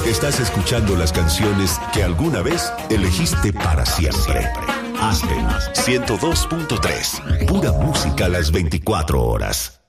Estás escuchando las canciones que alguna vez elegiste para siempre. Aspen 102.3. Pura música a las 24 horas.